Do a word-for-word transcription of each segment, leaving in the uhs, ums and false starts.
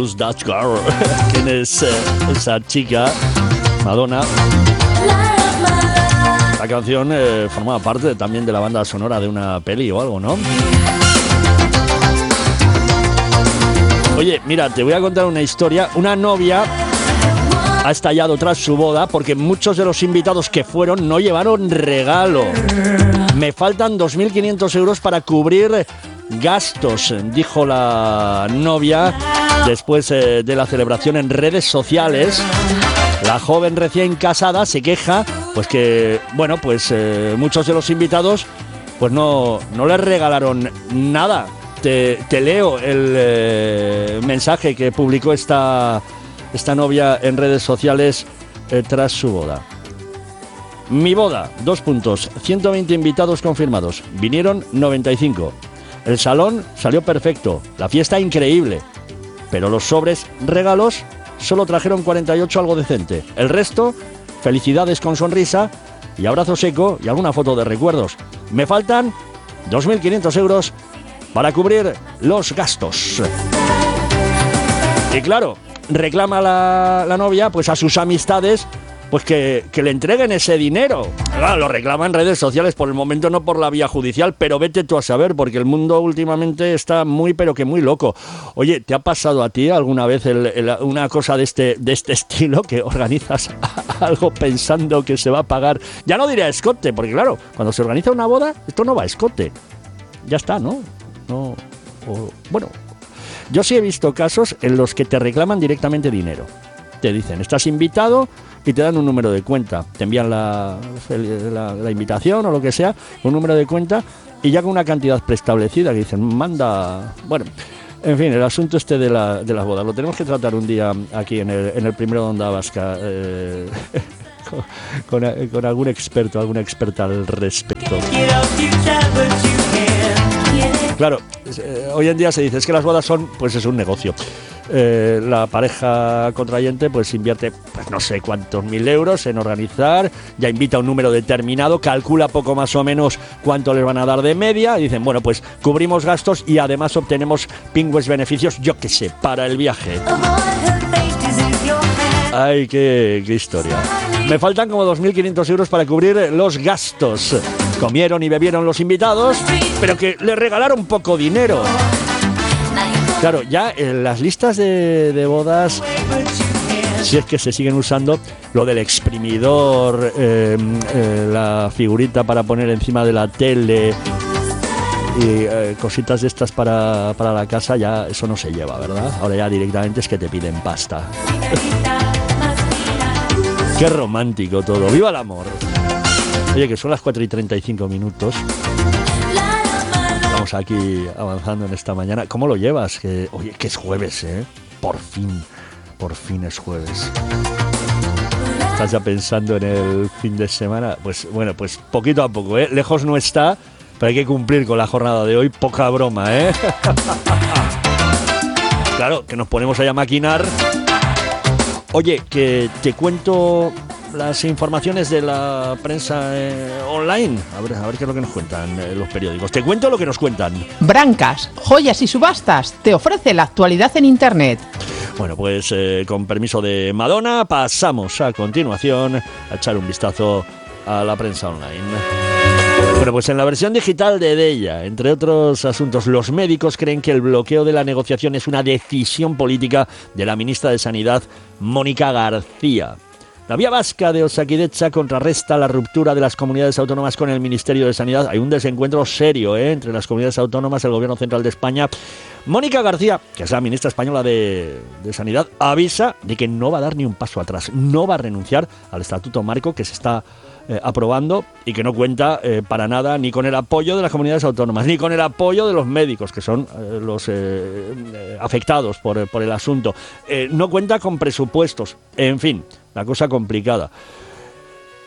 Who's That Girl? ¿Quién es eh, esa chica? Madonna. La canción eh, formaba parte también de la banda sonora de una peli o algo, ¿no? Oye, mira, te voy a contar una historia. Una novia ha estallado tras su boda porque muchos de los invitados que fueron no llevaron regalo. Me faltan dos mil quinientos euros para cubrir gastos, dijo la novia después eh, de la celebración en redes sociales. La joven recién casada se queja, pues que, bueno, pues eh, muchos de los invitados pues no, no les regalaron nada. Te, te leo el eh, mensaje que publicó esta, esta novia en redes sociales eh, tras su boda. Mi boda, dos puntos, ciento veinte invitados confirmados, vinieron noventa y cinco. El salón salió perfecto, la fiesta increíble, pero los sobres regalos solo trajeron cuarenta y ocho, algo decente. El resto, felicidades con sonrisa y abrazo seco y alguna foto de recuerdos. Me faltan dos mil quinientos euros para cubrir los gastos. Y claro, reclama la, la novia pues a sus amistades pues que, que le entreguen ese dinero. Claro, lo reclama en redes sociales, por el momento no por la vía judicial, pero vete tú a saber, porque el mundo últimamente está muy, pero que muy loco. Oye, ¿te ha pasado a ti alguna vez el, el, una cosa de este, de este estilo, que organizas algo pensando que se va a pagar? Ya no diré a escote, porque claro, cuando se organiza una boda, esto no va a escote. Ya está, ¿no? No, o, bueno, yo sí he visto casos en los que te reclaman directamente dinero. Te dicen, estás invitado y te dan un número de cuenta. Te envían la, la, la invitación o lo que sea, un número de cuenta y ya con una cantidad preestablecida que dicen, manda... Bueno, en fin, el asunto este de, la, de las bodas lo tenemos que tratar un día aquí en el, en el primero de Onda Vasca eh, con, con, con algún experto, alguna experta al respecto. Claro, eh, hoy en día se dice es que las bodas son, pues es un negocio. Eh, la pareja contrayente pues invierte pues no sé cuántos mil euros en organizar, ya invita un número determinado, calcula poco más o menos cuánto les van a dar de media y dicen, bueno, pues cubrimos gastos y además obtenemos pingües beneficios, yo qué sé, para el viaje. Ay, qué, qué historia. Me faltan como dos mil quinientos euros para cubrir los gastos. Comieron y bebieron los invitados, pero que les regalaron poco dinero. Claro, ya en las listas de, de bodas, si es que se siguen usando, lo del exprimidor, eh, eh, la figurita para poner encima de la tele y eh, cositas de estas para, para la casa, ya eso no se lleva, ¿verdad? Ahora ya directamente es que te piden pasta. Qué romántico todo. ¡Viva el amor! Oye, que son las cuatro y treinta y cinco minutos. Estamos aquí avanzando en esta mañana. ¿Cómo lo llevas? Que, oye, que es jueves, ¿eh? Por fin, por fin es jueves. ¿Estás ya pensando en el fin de semana? Pues bueno, pues poquito a poco, ¿eh? Lejos no está, pero hay que cumplir con la jornada de hoy. Poca broma, ¿eh? Claro, que nos ponemos ahí a maquinar. Oye, que te cuento las informaciones de la prensa eh, online. A ver, a ver qué es lo que nos cuentan eh, los periódicos. Te cuento lo que nos cuentan. Brancas, joyas y subastas. Te ofrece la actualidad en internet. Bueno, pues eh, con permiso de Madonna, pasamos a continuación a echar un vistazo a la prensa online. Bueno, pues en la versión digital de Deia, entre otros asuntos, los médicos creen que el bloqueo de la negociación es una decisión política de la ministra de Sanidad, Mónica García. La vía vasca de Osakidetza contrarresta la ruptura de las comunidades autónomas con el Ministerio de Sanidad. Hay un desencuentro serio ¿eh? entre las comunidades autónomas y el Gobierno Central de España. Mónica García, que es la ministra española de, de Sanidad, avisa de que no va a dar ni un paso atrás. No va a renunciar al Estatuto Marco que se está eh, aprobando y que no cuenta eh, para nada ni con el apoyo de las comunidades autónomas, ni con el apoyo de los médicos, que son eh, los eh, eh, afectados por, por el asunto. Eh, no cuenta con presupuestos. En fin, la cosa complicada.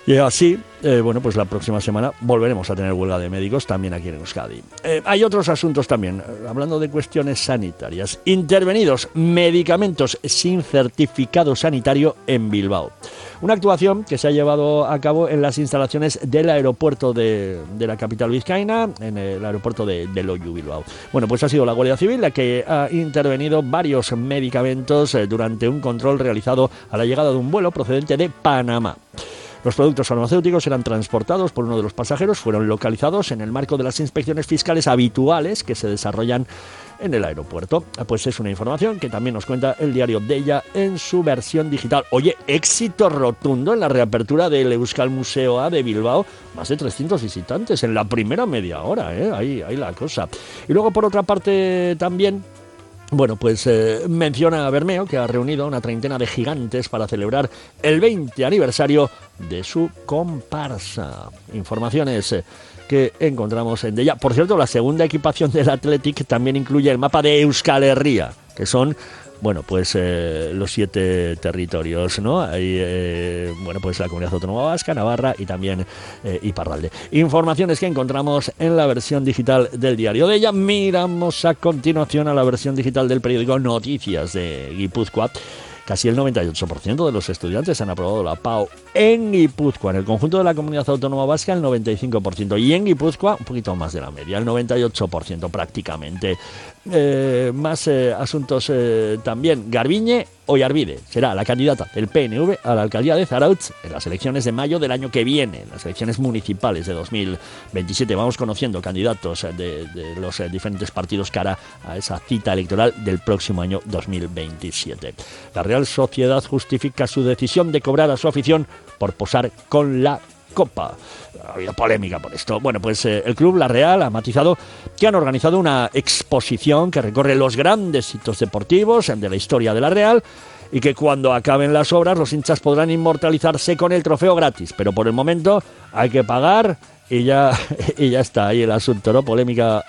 Y así, eh, bueno, pues la próxima semana volveremos a tener huelga de médicos también aquí en Euskadi. Eh, hay otros asuntos también, eh, hablando de cuestiones sanitarias. Intervenidos medicamentos sin certificado sanitario en Bilbao. Una actuación que se ha llevado a cabo en las instalaciones del aeropuerto de, de la capital vizcaína, en el aeropuerto de, de Loiu, Bilbao. Bueno, pues ha sido la Guardia Civil la que ha intervenido varios medicamentos eh, durante un control realizado a la llegada de un vuelo procedente de Panamá. Los productos farmacéuticos eran transportados por uno de los pasajeros, fueron localizados en el marco de las inspecciones fiscales habituales que se desarrollan en el aeropuerto. Pues es una información que también nos cuenta el diario Deia en su versión digital. Oye, éxito rotundo en la reapertura del Euskal Museo A de Bilbao. Más de trescientos visitantes en la primera media hora, ¿eh? Ahí, ahí la cosa. Y luego, por otra parte, también... Bueno, pues eh, menciona a Bermeo que ha reunido a una treintena de gigantes para celebrar el veinte aniversario de su comparsa. Informaciones eh, que encontramos en Deia. Por cierto, la segunda equipación del Athletic también incluye el mapa de Euskal Herria, que son... Bueno, pues eh, los siete territorios, ¿no? Hay, eh, bueno, pues la Comunidad Autónoma Vasca, Navarra y también eh, Iparralde. Informaciones que encontramos en la versión digital del diario Deia. Miramos a continuación a la versión digital del periódico Noticias de Guipúzcoa. Casi el noventa y ocho por ciento de los estudiantes han aprobado la P A U en Guipúzcoa. En el conjunto de la Comunidad Autónoma Vasca, el noventa y cinco por ciento. Y en Guipúzcoa, un poquito más de la media, el noventa y ocho por ciento prácticamente. Eh, más eh, asuntos eh, también. Garbiñe Oyarbide será la candidata del P N V a la alcaldía de Zarautz en las elecciones de mayo del año que viene, las elecciones municipales de dos mil veintisiete. Vamos conociendo candidatos de, de los eh, diferentes partidos cara a esa cita electoral del próximo año dos mil veintisiete. La Real Sociedad justifica su decisión de cobrar a su afición por posar con la Copa. Ha habido polémica por esto. Bueno, pues eh, el club La Real ha matizado que han organizado una exposición que recorre los grandes hitos deportivos de la historia de La Real y que cuando acaben las obras los hinchas podrán inmortalizarse con el trofeo gratis. Pero por el momento hay que pagar y ya, y ya está ahí el asunto, ¿no? Polémica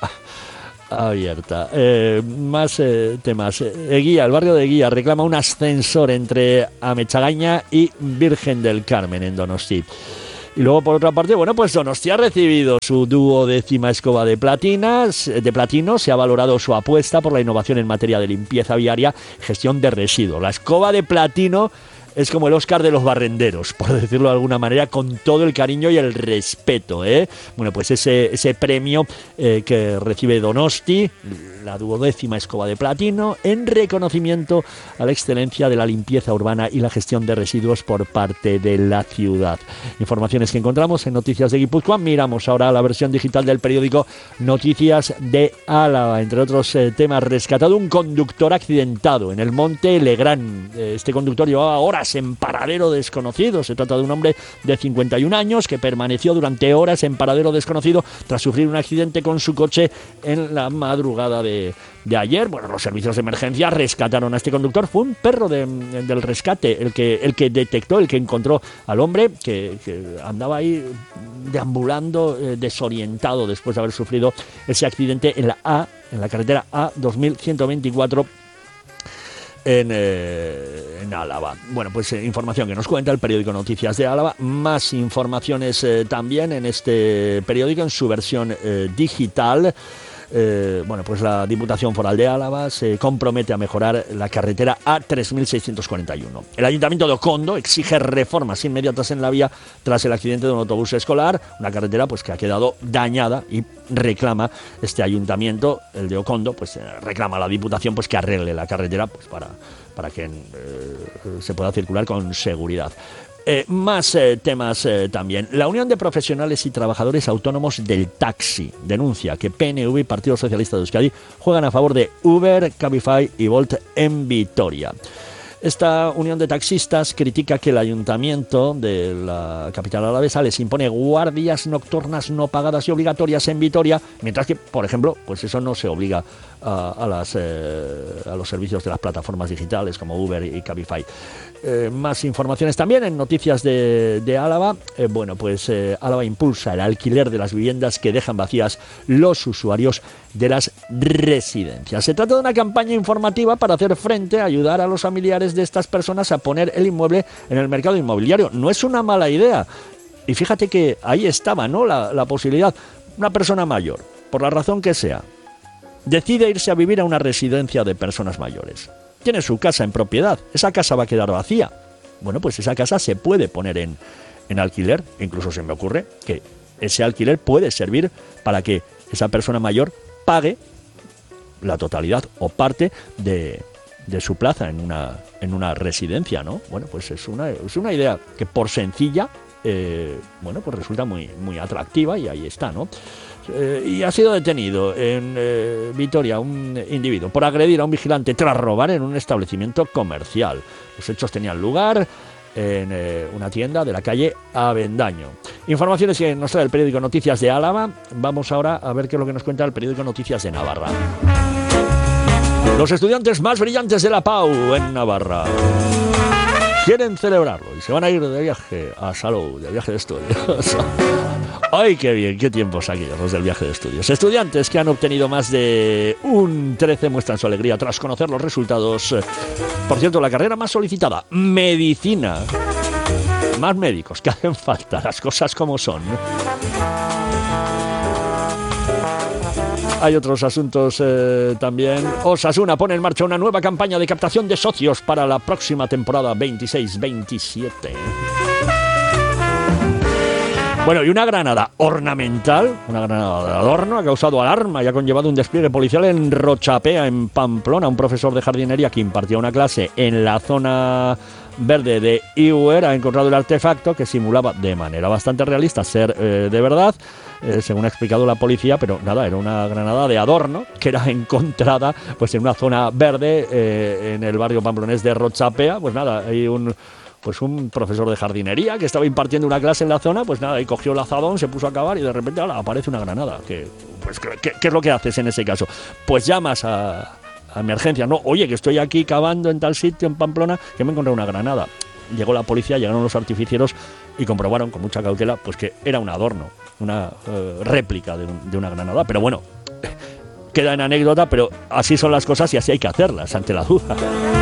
abierta. Eh, más eh, temas. Eguía, el barrio de Eguía reclama un ascensor entre Amechagaña y Virgen del Carmen en Donosti. Y luego, por otra parte, bueno, pues Donosti ha recibido su duodécima escoba de platinas, de platino. Se ha valorado su apuesta por la innovación en materia de limpieza viaria y gestión de residuos. La escoba de platino es como el Oscar de los barrenderos, por decirlo de alguna manera, con todo el cariño y el respeto, ¿eh? Bueno, pues ese, ese premio eh, que recibe Donosti, la duodécima escoba de platino, en reconocimiento a la excelencia de la limpieza urbana y la gestión de residuos por parte de la ciudad. Informaciones que encontramos en Noticias de Guipúzcoa. Miramos ahora la versión digital del periódico Noticias de Álava. Entre otros eh, temas, rescatado un conductor accidentado en el Monte Legrand. Eh, este conductor llevaba horas en paradero desconocido. Se trata de un hombre de cincuenta y un años que permaneció durante horas en paradero desconocido tras sufrir un accidente con su coche en la madrugada de De, de ayer. Bueno, los servicios de emergencia rescataron a este conductor. Fue un perro de, del rescate el que, el que detectó, el que encontró al hombre que, que andaba ahí deambulando eh, desorientado después de haber sufrido ese accidente en la A, en la carretera A dos mil ciento veinticuatro en, eh, en Álava. Bueno, pues eh, información que nos cuenta el periódico Noticias de Álava. Más informaciones eh, también en este periódico en su versión eh, digital. Eh, bueno, pues la Diputación Foral de Álava se compromete a mejorar la carretera A tres mil seiscientos cuarenta y uno. El Ayuntamiento de Ocondo exige reformas inmediatas en la vía tras el accidente de un autobús escolar, una carretera pues que ha quedado dañada, y reclama este Ayuntamiento, el de Ocondo, pues reclama a la Diputación pues que arregle la carretera pues para, para que eh, se pueda circular con seguridad. Eh, más eh, temas eh, también. La Unión de Profesionales y Trabajadores Autónomos del Taxi denuncia que P N V y Partido Socialista de Euskadi juegan a favor de Uber, Cabify y Bolt en Vitoria. Esta unión de taxistas critica que el ayuntamiento de la capital alavesa les impone guardias nocturnas no pagadas y obligatorias en Vitoria, mientras que, por ejemplo, pues eso no se obliga a, a, las, eh, a los servicios de las plataformas digitales como Uber y Cabify. Eh, más informaciones también en Noticias de, de Álava. Eh, bueno, pues eh, Álava impulsa el alquiler de las viviendas que dejan vacías los usuarios de las residencias. Se trata de una campaña informativa para hacer frente a ayudar a los familiares de estas personas a poner el inmueble en el mercado inmobiliario. No es una mala idea. Y fíjate que ahí estaba, ¿no?, la, la posibilidad. Una persona mayor, por la razón que sea, decide irse a vivir a una residencia de personas mayores. Tiene su casa en propiedad, esa casa va a quedar vacía. Bueno, pues esa casa se puede poner en, en alquiler, incluso se me ocurre que ese alquiler puede servir para que esa persona mayor pague la totalidad o parte de, de su plaza en una, en una residencia, ¿no? Bueno, pues es una, es una idea que por sencilla, eh, bueno, pues resulta muy, muy atractiva y ahí está, ¿no? Eh, y ha sido detenido en eh, Vitoria un individuo por agredir a un vigilante tras robar en un establecimiento comercial. Los hechos tenían lugar en eh, una tienda de la calle Avendaño. Informaciones que nos trae el periódico Noticias de Álava. Vamos ahora a ver qué es lo que nos cuenta el periódico Noticias de Navarra. Los estudiantes más brillantes de la P A U en Navarra quieren celebrarlo y se van a ir de viaje a Salou, de viaje de estudios. ¡Ay, qué bien! ¡Qué tiempos aquellos los del viaje de estudios! Estudiantes que han obtenido más de un trece muestran su alegría tras conocer los resultados. Por cierto, la carrera más solicitada, medicina. Más médicos que hacen falta, las cosas como son. Hay otros asuntos eh, también. Osasuna pone en marcha una nueva campaña de captación de socios para la próxima temporada veintiséis veintisiete. Bueno, y una granada ornamental, una granada de adorno, ha causado alarma y ha conllevado un despliegue policial en Rochapea, en Pamplona. Un profesor de jardinería que impartía una clase en la zona verde de Iuer ha encontrado el artefacto que simulaba de manera bastante realista ser eh, de verdad, eh, según ha explicado la policía, pero nada, era una granada de adorno que era encontrada pues en una zona verde eh, en el barrio pamplonés de Rochapea. Pues nada, hay un... pues un profesor de jardinería que estaba impartiendo una clase en la zona, pues nada, y cogió el azadón, se puso a cavar y de repente ¡ala!, aparece una granada. Que, pues, ¿qué, ¿Qué es lo que haces en ese caso? Pues llamas a, a emergencia, no, oye, que estoy aquí cavando en tal sitio, en Pamplona, que me encontré una granada. Llegó la policía, llegaron los artificieros y comprobaron con mucha cautela pues que era un adorno, una uh, réplica de, un, de una granada. Pero bueno, queda en anécdota, pero así son las cosas y así hay que hacerlas, ante la duda.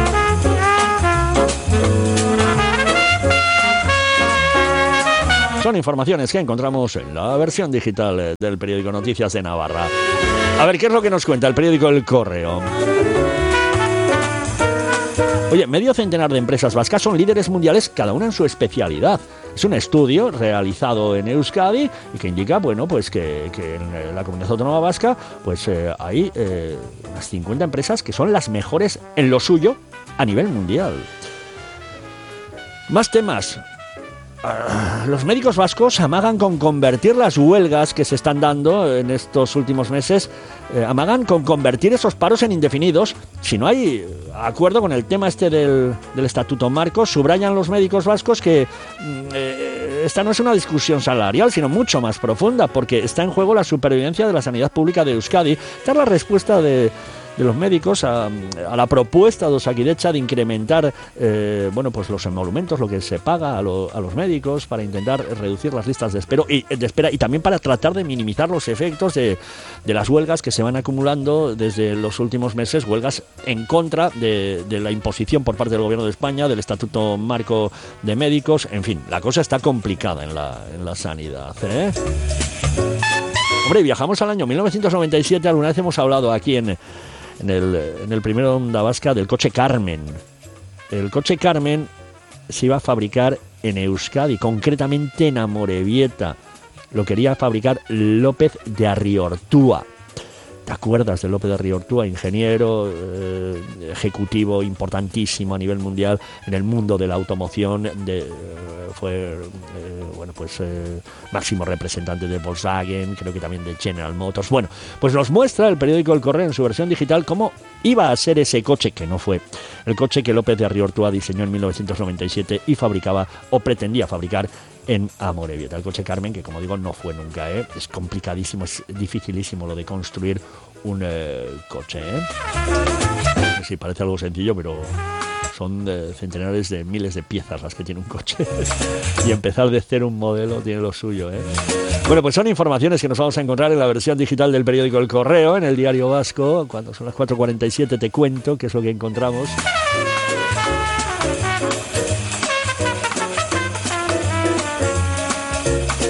Son informaciones que encontramos en la versión digital del periódico Noticias de Navarra. A ver, ¿qué es lo que nos cuenta el periódico El Correo? Oye, medio centenar de empresas vascas son líderes mundiales, cada una en su especialidad. Es un estudio realizado en Euskadi y que indica, bueno, pues que, que en la comunidad autónoma vasca pues eh, hay eh, unas cincuenta empresas que son las mejores en lo suyo a nivel mundial. Más temas. Los médicos vascos amagan con convertir las huelgas que se están dando en estos últimos meses, eh, amagan con convertir esos paros en indefinidos. Si no hay acuerdo con el tema este del, del Estatuto Marco, subrayan los médicos vascos que eh, esta no es una discusión salarial, sino mucho más profunda, porque está en juego la supervivencia de la sanidad pública de Euskadi. Esta es la respuesta de... de los médicos a, a la propuesta de Osakidecha de incrementar eh, bueno, pues los emolumentos, lo que se paga a, lo, a los médicos para intentar reducir las listas de espera, y, de espera y también para tratar de minimizar los efectos de, de las huelgas que se van acumulando desde los últimos meses, huelgas en contra de, de la imposición por parte del Gobierno de España, del Estatuto Marco de Médicos. En fin, la cosa está complicada en la, en la sanidad, ¿eh? Hombre, viajamos al año mil novecientos noventa y siete, alguna vez hemos hablado aquí en... En el, en el primero Onda Vasca del coche Carmen. El coche Carmen se iba a fabricar en Euskadi, concretamente en Amorebieta. Lo quería fabricar López de Arriortúa. ¿Te acuerdas de López de Arriortúa? Ingeniero, eh, ejecutivo importantísimo a nivel mundial en el mundo de la automoción. De, eh, fue eh, bueno pues eh, máximo representante de Volkswagen, creo que también de General Motors. Bueno, pues nos muestra el periódico El Correo en su versión digital cómo iba a ser ese coche, que no fue el coche que López de Arriortúa diseñó en mil novecientos noventa y siete y fabricaba o pretendía fabricar en Amorebieta. El coche Carmen, que como digo no fue nunca, ¿eh? Es complicadísimo, es dificilísimo lo de construir un eh, coche, ¿eh? Sí, parece algo sencillo, pero son eh, centenares de miles de piezas las que tiene un coche. Y empezar de cero un modelo tiene lo suyo, ¿eh? Bueno, pues son informaciones que nos vamos a encontrar en la versión digital del periódico El Correo, en el Diario Vasco. Cuando son las cuatro cuarenta y siete te cuento qué es lo que encontramos.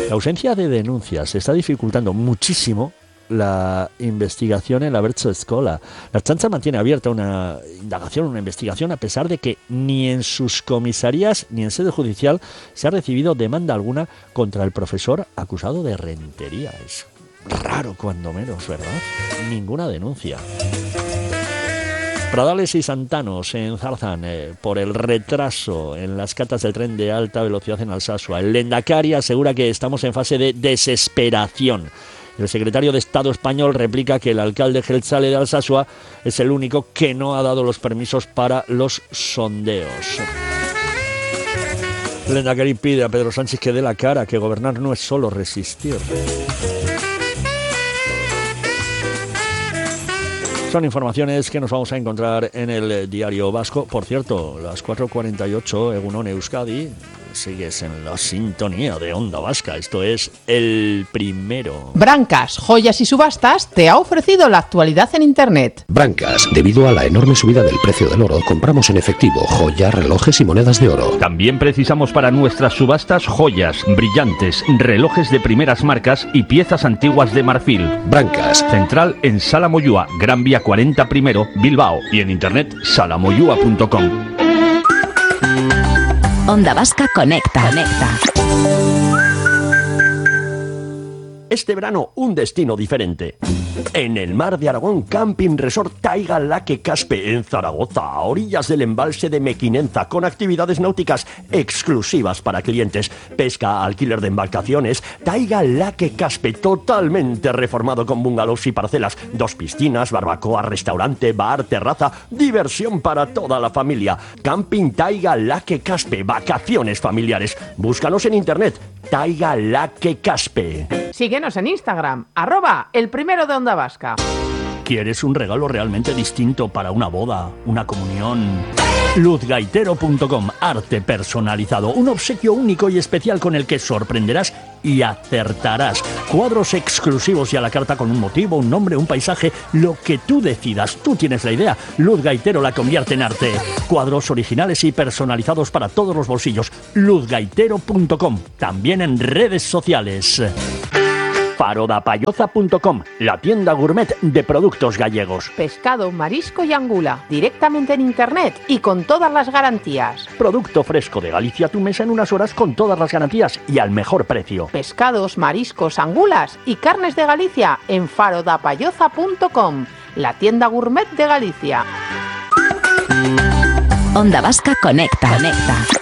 La ausencia de denuncias está dificultando muchísimo la investigación en la Verso Escola. La Ertzaintza mantiene abierta una indagación, una investigación, a pesar de que ni en sus comisarías ni en sede judicial se ha recibido demanda alguna contra el profesor acusado de rentería. Es raro, cuando menos, ¿verdad? Ninguna denuncia. Pradales y Santanos se enzarzan eh, por el retraso en las catas del tren de alta velocidad en Alsasua. El Lehendakari asegura que estamos en fase de desesperación. El secretario de Estado español replica que el alcalde Jeltzale de Alsasua es el único que no ha dado los permisos para los sondeos. El Lehendakari pide a Pedro Sánchez que dé la cara, que gobernar no es solo resistir. Son informaciones que nos vamos a encontrar en el Diario Vasco. Por cierto, las cuatro cuarenta y ocho, Egunon Euskadi. Sigues en la sintonía de Onda Vasca. Esto es El Primero. Brancas, Joyas y Subastas te ha ofrecido la actualidad en Internet. Brancas, debido a la enorme subida del precio del oro, compramos en efectivo joyas, relojes y monedas de oro. También precisamos para nuestras subastas joyas, brillantes, relojes de primeras marcas y piezas antiguas de marfil. Brancas. Central en Sala Moyúa, Gran Vía cuarenta primero, Bilbao. Y en internet salamoyúa punto com. Onda Vasca Conecta. Conecta. Este verano, un destino diferente. En el mar de Aragón, Camping Resort Taiga Laque Caspe, en Zaragoza, a orillas del embalse de Mequinenza, con actividades náuticas exclusivas para clientes, pesca, alquiler de embarcaciones. Taiga Laque Caspe, totalmente reformado con bungalows y parcelas, dos piscinas, barbacoa, restaurante, bar, terraza, diversión para toda la familia. Camping Taiga Laque Caspe, vacaciones familiares. Búscanos en internet, Taiga Laque Caspe. Síguenos en Instagram, arroba el primero de Onda Vasca. ¿Quieres un regalo realmente distinto para una boda, una comunión? luz gaitero punto com, arte personalizado, un obsequio único y especial con el que sorprenderás y acertarás. Cuadros exclusivos y a la carta con un motivo, un nombre, un paisaje, lo que tú decidas. Tú tienes la idea. Luz Gaitero la convierte en arte. Cuadros originales y personalizados para todos los bolsillos. luz gaitero punto com, también en redes sociales. farodapayoza punto com, la tienda gourmet de productos gallegos. Pescado, marisco y angula, directamente en Internet y con todas las garantías. Producto fresco de Galicia a tu mesa en unas horas con todas las garantías y al mejor precio. Pescados, mariscos, angulas y carnes de Galicia en farodapayoza punto com, la tienda gourmet de Galicia. Onda Vasca Conecta. Conecta.